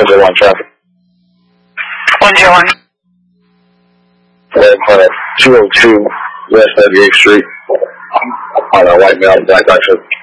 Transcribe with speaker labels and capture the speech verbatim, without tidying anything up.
Speaker 1: one zero one traffic.
Speaker 2: one zero one.
Speaker 1: Uh, two oh two West thirty-eighth Street. On a white male, black accent.